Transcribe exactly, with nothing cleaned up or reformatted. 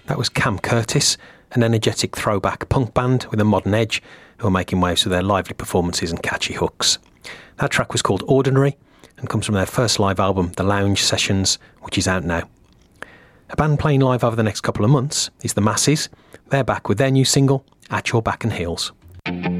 That was Cam Curtis, an energetic throwback punk band with a modern edge who are making waves with their lively performances and catchy hooks. That track was called Ordinary and comes from their first live album, The Lounge Sessions, which is out now. A band playing live over the next couple of months is The Masses. They're back with their new single, At Your Back and Heels.